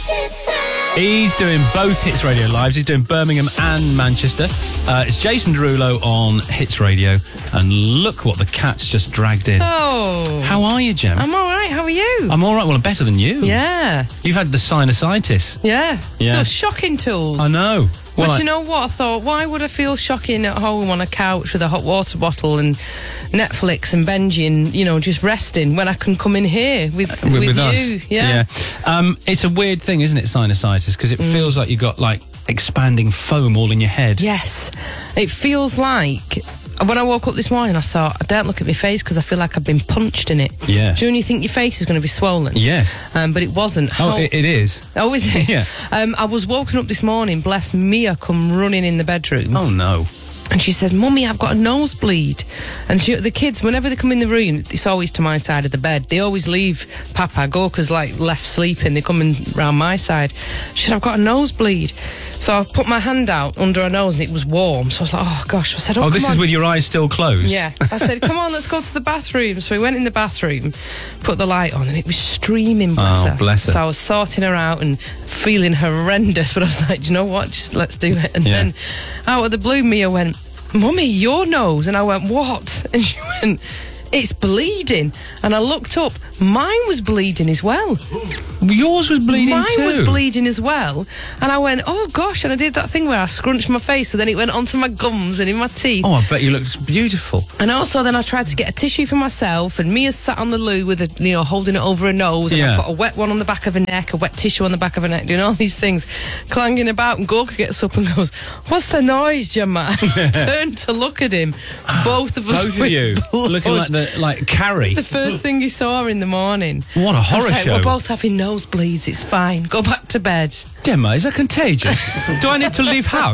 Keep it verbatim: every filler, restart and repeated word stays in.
she said. He's doing both Hits Radio Lives. He's doing Birmingham and Manchester. Uh, it's Jason Derulo on Hits Radio. And look what the cat's just dragged in. Oh. How are you, Jem? I'm all right. How are you? I'm all right. Well, I'm better than you. Yeah. You've had the sinusitis. Yeah. Yeah. Feels shocking tools. I know. But Well, I- you know what? I thought, why would I feel shocking at home on a couch with a hot water bottle and Netflix and Benji and, you know, just resting when I can come in here with, with, with, with you? us. Yeah. Um, it's a weird thing, isn't it, sinusitis? Because it Mm. feels like you've got, like, expanding foam all in your head. Yes. It feels like... When I woke up this morning, I thought, I don't look at my face because I feel like I've been punched in it. Yeah. Do you know when you think your face is going to be swollen? Yes. Um, but it wasn't. Oh, How- it, it is. Oh, is it? Yeah. Um, I was woken up this morning, bless Mia come running in the bedroom. Oh, no. And she said, Mummy, I've got a nosebleed. And she, the kids, whenever they come in the room, it's always to my side of the bed. They always leave Papa. Gorka's like left sleeping. They come in round my side. She said, I've got a nosebleed. So I put my hand out under her nose and it was warm. So I was like, oh, gosh. I said, oh, Oh, come this on. is with your eyes still closed? Yeah. I said, come on, let's go to the bathroom. So we went in the bathroom, put the light on, and it was streaming, bless Oh, her. bless her. So I was sorting her out and feeling horrendous, but I was like, do you know what? Just let's do it. And Yeah. then out of the blue, Mia went, Mummy, your nose. And I went, what? And she went, it's bleeding. And I looked up, mine was bleeding as well. Yours was bleeding Mine too. was bleeding as well. And I went, oh gosh. And I did that thing where I scrunched my face, so then it went onto my gums and in my teeth. Oh, I bet you looked beautiful. And also then I tried to get a tissue for myself, and Mia sat on the loo with a, you know, holding it over her nose, and Yeah. I put a wet one on the back of her neck, a wet tissue on the back of her neck, doing all these things, clanging about, and Gorka gets up and goes, what's the noise, Gemma? I turned to look at him, both of us Both of with you blood. looking like the like Carrie. The first thing he saw in the morning. What a I horror was like, show. we're both having nosebleeds, it's fine, go back to bed. Gemma, is that contagious? Do I need to leave house?